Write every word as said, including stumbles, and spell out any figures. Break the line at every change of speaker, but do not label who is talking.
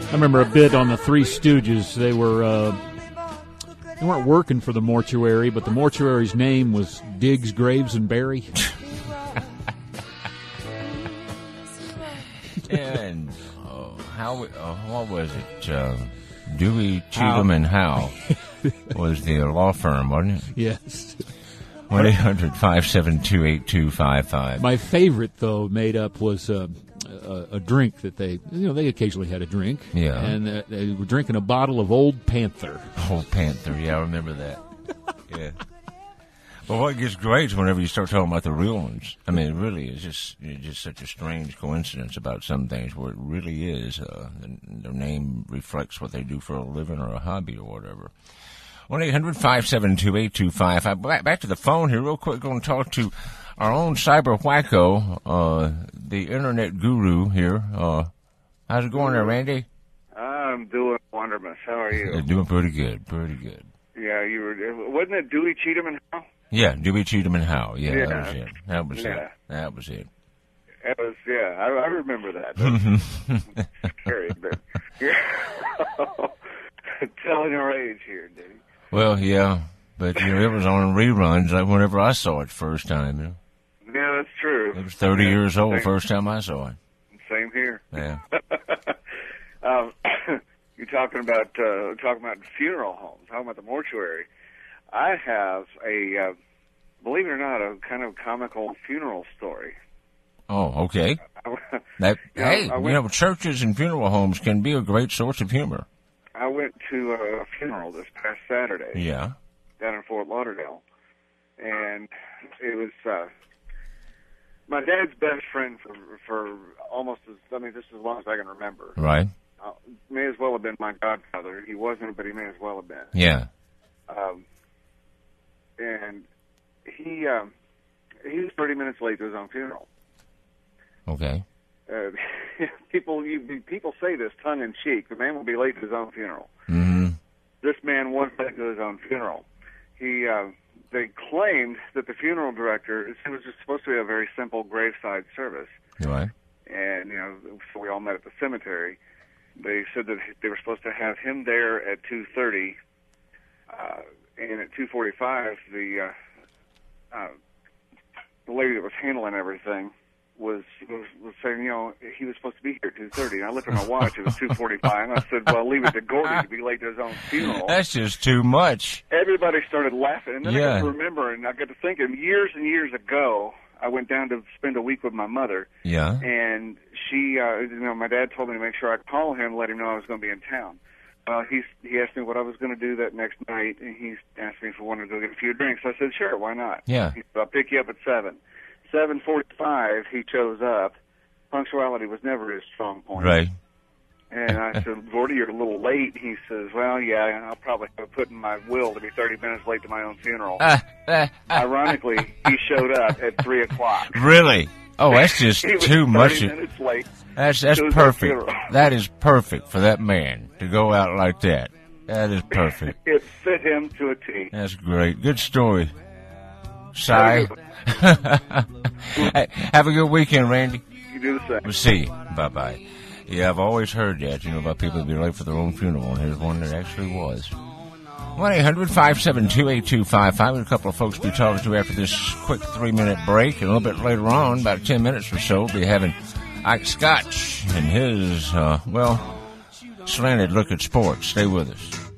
I remember a bit on the Three Stooges. They were uh, they weren't working for the mortuary, but the mortuary's name was Diggs, Graves, and Barry.
And uh, how? Uh, what was it? Uh, Dewey, Cheatham, and Howe was the law firm, wasn't it?
Yes.
one eight hundred five seven two eight two five five.
My favorite, though, made up was uh, a, a drink that they, you know, they occasionally had a drink.
Yeah.
And uh, they were drinking a bottle of Old Panther.
Old Panther, yeah, I remember that. Yeah. Well, what gets great is whenever you start talking about the real ones. I mean, it really is just it's just such a strange coincidence about some things where it really is. Uh, their name reflects what they do for a living or a hobby or whatever. one eight hundred five seven two eight two five five. Back, back to the phone here real quick. Going to talk to our own cyber wacko, uh, the internet guru here. Uh, how's it going there, Randy?
I'm doing wonderful. How are you?
Uh, doing pretty good, pretty good.
Yeah, you were. Wasn't it Dewey, Cheatham, and Howe?
Yeah, Dewey, Cheatham, and Howe. Yeah,
Yeah.
that was it. That was
Yeah.
it. That was it.
That was, yeah, I, I remember that. That's scary, but yeah. Telling your age here, dude.
Well, yeah, but you know, it was on reruns like whenever I saw it first time. You know.
Yeah, that's true.
It was thirty
yeah,
years old
same,
first time I saw it.
Same here.
Yeah.
um, you're talking about uh, talking about funeral homes, talking about the mortuary. I have a, uh, believe it or not, a kind of comical funeral story.
Oh, okay. That,
you know,
hey,
went,
you know, churches and funeral homes can be a great source of humor.
I went to a funeral this past Saturday.
Yeah.
Down in Fort Lauderdale, and it was uh, my dad's best friend for for almost as I mean, just as long as I can remember.
Right.
Uh, may as well have been my godfather. He wasn't, but he may as well have been.
Yeah.
Um, and he um, he was thirty minutes late to his own funeral.
Okay.
Uh, people you, people say this tongue in cheek. The man will be late to his own funeral.
Mm-hmm.
This man was late to his own funeral. He uh, they claimed that the funeral director, it was just supposed to be a very simple graveside service.
Right.
And, you know, so we all met at the cemetery. They said that they were supposed to have him there at two thirty, uh, and at two forty-five, the uh, uh, the lady that was handling everything was, was was saying, you know, he was supposed to be here at two thirty. And I looked at my watch, it was two forty-five, and I said, well, leave it to Gordy to be late to his own funeral.
That's just too much.
Everybody started laughing, and then
Yeah.
I got to remember, and I got to thinking, years and years ago, I went down to spend a week with my mother.
Yeah.
And she, uh, you know, my dad told me to make sure I'd call him, let him know I was going to be in town. Uh, he he asked me what I was going to do that next night, and he asked me if I wanted to go get a few drinks. I said, sure, why not?
Yeah.
He said, I'll pick you up at seven. seven forty-five, he chose up. Punctuality was never his strong point.
Right.
And I said, Gordy, you're a little late. He says, well, yeah, I'll probably have put in my will to be thirty minutes late to my own funeral.
Uh, uh,
Ironically, he showed up at three o'clock.
Really? Oh, that's just
He was
too much.
thirty minutes late.
That's that's
to his
perfect.
funeral.
That is perfect for that man to go out like that. That is perfect.
It fit him to a T.
That's great. Good story. Sigh. Hey, have a good weekend, Randy.
You do the same.
We'll see you. Bye-bye. Yeah, I've always heard that, you know, about people being late for their own funeral, and here's one that actually was. one eight hundred five seven two eight two five five. We have a couple of folks to be talking to after this quick three-minute break. And a little bit later on, about ten minutes or so, we'll be having Ike Scotch and his, uh, well, slanted look at sports. Stay with us.